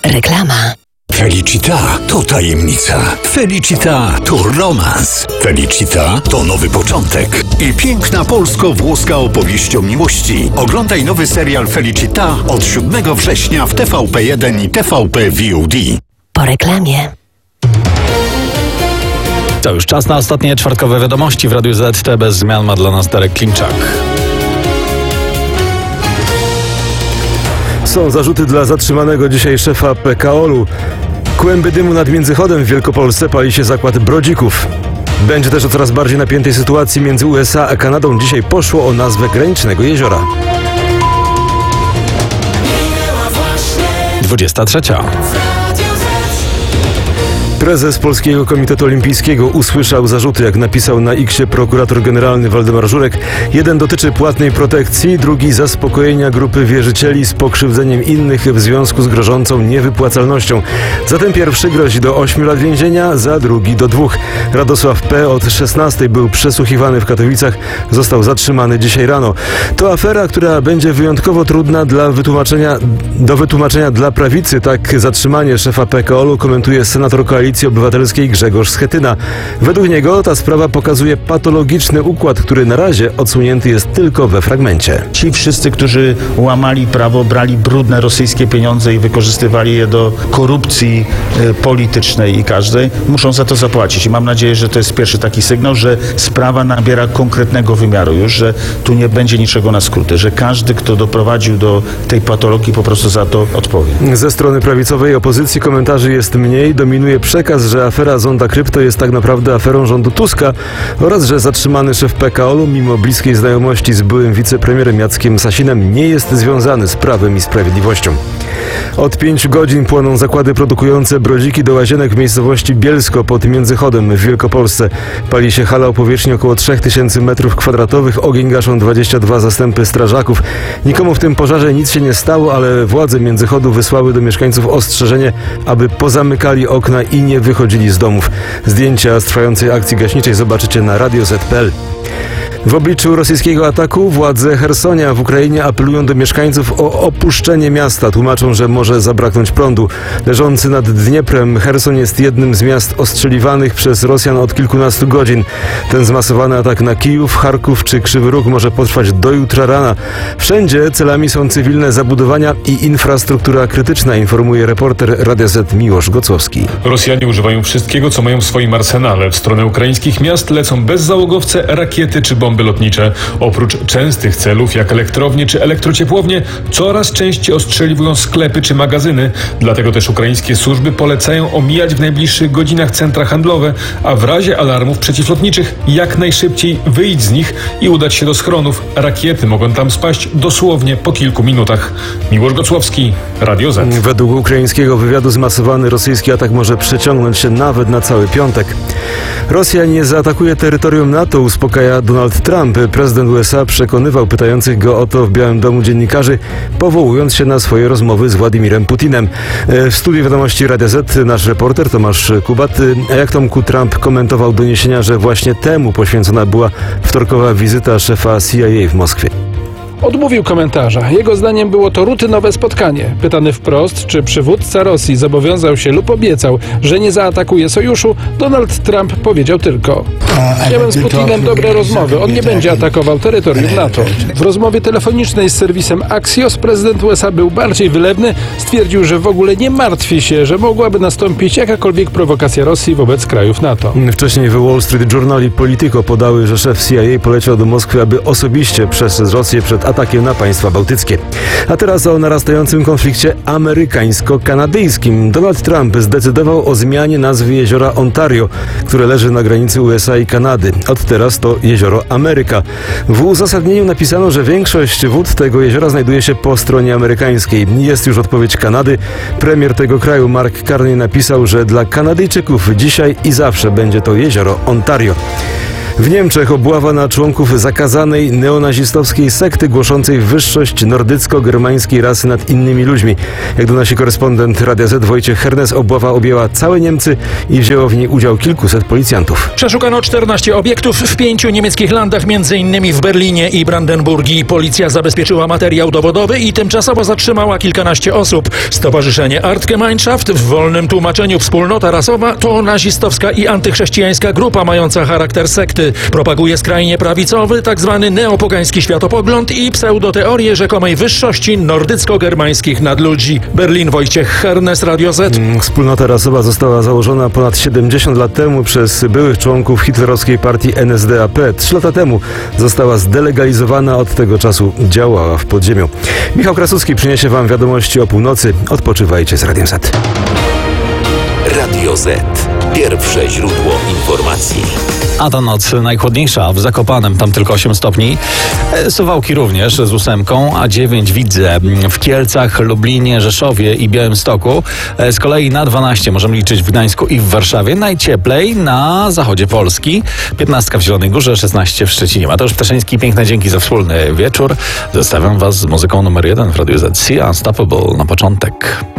Reklama. Felicita to tajemnica. Felicita to romans. Felicita to nowy początek i piękna polsko-włoska opowieść o miłości. Oglądaj nowy serial Felicita od 7 września w TVP1 i TVP VOD. Po reklamie. To już czas na ostatnie czwartkowe wiadomości w Radiu ZT. Bez zmian ma dla nas Darek Klimczak. Są zarzuty dla zatrzymanego dzisiaj szefa PKOL-u. Kłęby dymu nad Międzychodem w Wielkopolsce pali się zakład Brodzików. Będzie też o coraz bardziej napiętej sytuacji między USA a Kanadą. Dzisiaj poszło o nazwę granicznego jeziora. 23. Prezes Polskiego Komitetu Olimpijskiego usłyszał zarzuty, jak napisał na X prokurator generalny Waldemar Żurek. Jeden dotyczy płatnej protekcji, drugi zaspokojenia grupy wierzycieli z pokrzywdzeniem innych w związku z grożącą niewypłacalnością. Za ten pierwszy grozi do 8 lat więzienia, za drugi do 2. Radosław P. od 16 był przesłuchiwany w Katowicach, został zatrzymany dzisiaj rano. To afera, która będzie wyjątkowo trudna do wytłumaczenia dla prawicy. Tak zatrzymanie szefa PKOL-u komentuje senator Koalicji Obywatelskiej Grzegorz Schetyna. Według niego ta sprawa pokazuje patologiczny układ, który na razie odsunięty jest tylko we fragmencie. Ci wszyscy, którzy łamali prawo, brali brudne rosyjskie pieniądze i wykorzystywali je do korupcji politycznej i każdej, muszą za to zapłacić. I mam nadzieję, że to jest pierwszy taki sygnał, że sprawa nabiera konkretnego wymiaru już, że tu nie będzie niczego na skróty, że każdy, kto doprowadził do tej patologii, po prostu za to odpowie. Ze strony prawicowej opozycji komentarzy jest mniej, dominuje przekaz, że afera Zonda Krypto jest tak naprawdę aferą rządu Tuska oraz, że zatrzymany szef PKOL-u mimo bliskiej znajomości z byłym wicepremierem Jackiem Sasinem nie jest związany z Prawem i Sprawiedliwością. Od 5 godzin płoną zakłady produkujące brodziki do łazienek w miejscowości Bielsko pod Międzychodem w Wielkopolsce. Pali się hala o powierzchni około 3000 m2. Ogień gaszą 22 zastępy strażaków. Nikomu w tym pożarze nic się nie stało, ale władze Międzychodu wysłały do mieszkańców ostrzeżenie, aby pozamykali okna i nie wychodzili z domów. Zdjęcia z trwającej akcji gaśniczej zobaczycie na radio.z.pl. W obliczu rosyjskiego ataku władze Chersonia w Ukrainie apelują do mieszkańców o opuszczenie miasta. Tłumaczą, że może zabraknąć prądu. Leżący nad Dnieprem, Cherson jest jednym z miast ostrzeliwanych przez Rosjan od kilkunastu godzin. Ten zmasowany atak na Kijów, Charków czy Krzywy Róg może potrwać do jutra rana. Wszędzie celami są cywilne zabudowania i infrastruktura krytyczna, informuje reporter Radia Z Miłosz Gocłowski. Rosjanie używają wszystkiego, co mają w swoim arsenale. W stronę ukraińskich miast lecą bezzałogowce, rakiety czy bomby lotnicze. Oprócz częstych celów jak elektrownie czy elektrociepłownie, coraz częściej ostrzeliwują sklepy czy magazyny. Dlatego też ukraińskie służby polecają omijać w najbliższych godzinach centra handlowe, a w razie alarmów przeciwlotniczych jak najszybciej wyjść z nich i udać się do schronów. Rakiety mogą tam spaść dosłownie po kilku minutach. Miłosz Gocłowski, Radio Z. Według ukraińskiego wywiadu zmasowany rosyjski atak może przeciągnąć się nawet na cały piątek. Rosja nie zaatakuje terytorium NATO, uspokaja Donald Trump. Prezydent USA przekonywał pytających go o to w Białym Domu dziennikarzy, powołując się na swoje rozmowy z Władimirem Putinem. W studiu wiadomości Radia Z nasz reporter Tomasz Kubat. A jak Tomku Trump komentował doniesienia, że właśnie temu poświęcona była wtorkowa wizyta szefa CIA w Moskwie? Odmówił komentarza. Jego zdaniem było to rutynowe spotkanie. Pytany wprost, czy przywódca Rosji zobowiązał się lub obiecał, że nie zaatakuje sojuszu, Donald Trump powiedział tylko: miałem z Putinem dobre rozmowy, on nie będzie atakował terytorium NATO. W rozmowie telefonicznej z serwisem Axios prezydent USA był bardziej wylewny, stwierdził, że w ogóle nie martwi się, że mogłaby nastąpić jakakolwiek prowokacja Rosji wobec krajów NATO. Wcześniej w Wall Street Journal i Politico podały, że szef CIA poleciał do Moskwy, aby osobiście przestrzec Rosję przed atakiem na państwa bałtyckie. A teraz o narastającym konflikcie amerykańsko-kanadyjskim. Donald Trump zdecydował o zmianie nazwy jeziora Ontario, które leży na granicy USA i Kanady. Od teraz to jezioro Ameryka. W uzasadnieniu napisano, że większość wód tego jeziora znajduje się po stronie amerykańskiej. Jest już odpowiedź Kanady. Premier tego kraju Mark Carney napisał, że dla Kanadyjczyków dzisiaj i zawsze będzie to jezioro Ontario. W Niemczech obława na członków zakazanej neonazistowskiej sekty głoszącej wyższość nordycko-germańskiej rasy nad innymi ludźmi. Jak donosi korespondent Radia Z Wojciech Hernes, obława objęła całe Niemcy i wzięło w niej udział kilkuset policjantów. Przeszukano 14 obiektów w 5 niemieckich landach, m.in. w Berlinie i Brandenburgii. Policja zabezpieczyła materiał dowodowy i tymczasowo zatrzymała kilkanaście osób. Stowarzyszenie Artgemeinschaft, w wolnym tłumaczeniu wspólnota rasowa, to nazistowska i antychrześcijańska grupa mająca charakter sekty. Propaguje skrajnie prawicowy, tzw. neopogański światopogląd i pseudoteorię rzekomej wyższości nordycko-germańskich nadludzi. Berlin, Wojciech Hernes, Radio Z. Wspólnota rasowa została założona ponad 70 lat temu przez byłych członków hitlerowskiej partii NSDAP. 3 lata temu została zdelegalizowana, od tego czasu działała w podziemiu. Michał Krasucki przyniesie Wam wiadomości o północy. Odpoczywajcie z Radiem Z. Radio Z. Pierwsze źródło informacji. A ta noc najchłodniejsza w Zakopanem, tam tylko 8 stopni. Suwałki również z 8, a 9 widzę w Kielcach, Lublinie, Rzeszowie i Białymstoku. Z kolei na 12 możemy liczyć w Gdańsku i w Warszawie. Najcieplej na zachodzie Polski. 15 w Zielonej Górze, 16 w Szczecinie. Mateusz Ptaszyński, piękne dzięki za wspólny wieczór. Zostawiam Was z muzyką numer 1 w Radiu Z. See Unstoppable na początek.